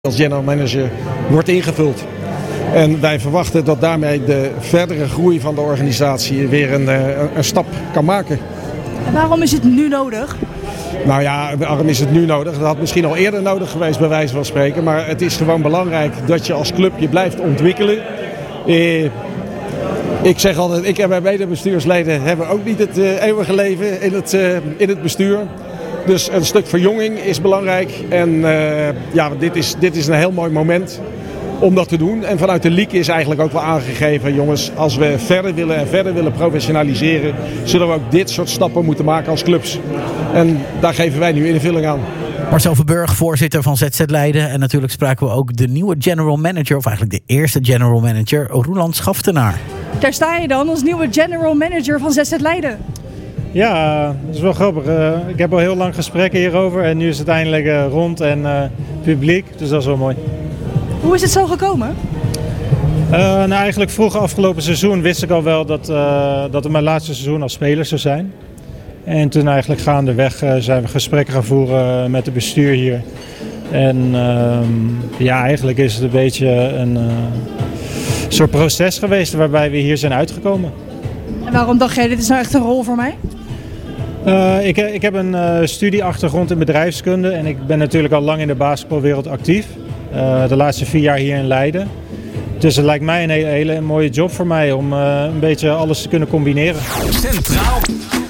als general manager wordt ingevuld. En wij verwachten dat daarmee de verdere groei van de organisatie weer een stap kan maken. En waarom is het nu nodig? Nou ja, waarom is het nu nodig? Dat had misschien al eerder nodig geweest bij wijze van spreken. Maar het is gewoon belangrijk dat je als club je blijft ontwikkelen. Ik zeg altijd, ik en mijn medebestuursleden hebben ook niet het eeuwige leven in het bestuur. Dus een stuk verjonging is belangrijk. En dit is een heel mooi moment om dat te doen. En vanuit de league is eigenlijk ook wel aangegeven, jongens, als we verder willen professionaliseren, zullen we ook dit soort stappen moeten maken als clubs. En daar geven wij nu invulling aan. Marcel Verburg, voorzitter van ZZ Leiden. En natuurlijk spraken we ook de nieuwe general manager, of eigenlijk de eerste general manager, Roeland Schaftenaar. Daar sta je dan als nieuwe general manager van ZZ Leiden. Ja, dat is wel grappig. Ik heb al heel lang gesprekken hierover en nu is het eindelijk rond en publiek. Dus dat is wel mooi. Hoe is het zo gekomen? Eigenlijk vroeg afgelopen seizoen wist ik al wel dat het mijn laatste seizoen als speler zou zijn. En toen eigenlijk gaandeweg zijn we gesprekken gaan voeren met het bestuur hier. En eigenlijk is het een beetje een soort proces geweest waarbij we hier zijn uitgekomen. En waarom dacht jij, dit is nou echt een rol voor mij? Ik heb een studieachtergrond in bedrijfskunde en ik ben natuurlijk al lang in de basketbalwereld actief. De laatste 4 jaar hier in Leiden. Dus het lijkt mij een hele mooie job voor mij om een beetje alles te kunnen combineren. Centraal